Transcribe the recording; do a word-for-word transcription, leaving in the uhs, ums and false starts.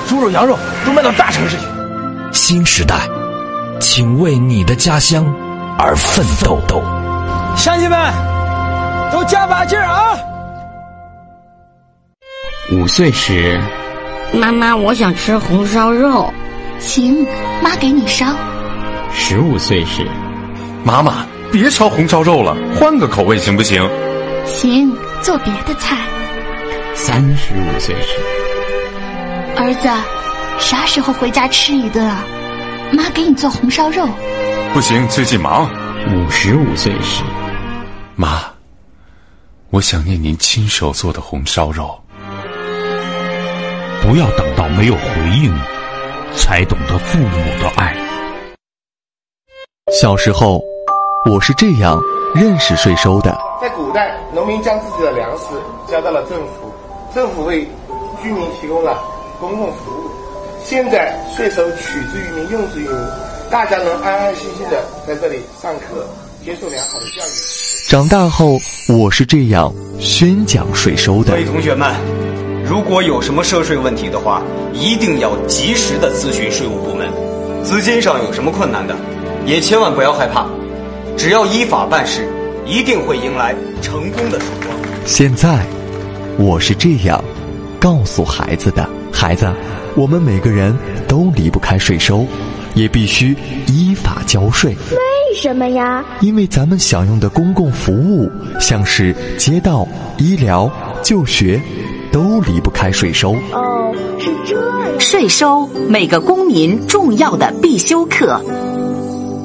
猪肉、羊肉都卖到大城市去。 新时代，请为你的家乡而奋斗。 乡亲们，都加把劲儿啊！ 五岁时， 妈妈，我想吃红烧肉。 行，妈给你烧。 十五岁时， 妈妈，别烧红烧肉了，换个口味行不行？ 行，做别的菜。 三十五岁时， 儿子，啥时候回家吃一顿啊？妈给你做红烧肉。 不行，最近忙。 五十五岁时， 妈，我想念您亲手做的红烧肉。 不要等到没有回应，才懂得父母的爱。 小时候，我是这样认识税收的。 在古代，农民将自己的粮食交到了政府，政府为居民提供了公共服务。现在税收取之于民，用之于民，大家能安安心心的在这里上课，接受良好的教育。 长大后，我是这样宣讲税收的。 各位同学们，如果有什么涉税问题的话，一定要及时的咨询税务部门。资金上有什么困难的，也千万不要害怕，只要依法办事，一定会迎来成功的曙光。 现在，我是这样告诉孩子的：孩子，我们每个人都离不开税收，也必须依法交税。 为什么呀？ 因为咱们享用的公共服务，像是街道、医疗、就学，都离不开税收。 哦，是这样。 税收，每个公民重要的必修课。